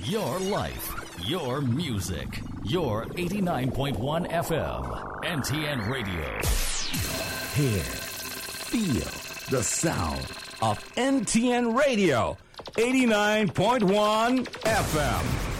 your life, your music, your 89.1 FM, NTN Radio. Hear, feel the sound of NTN Radio, 89.1 FM.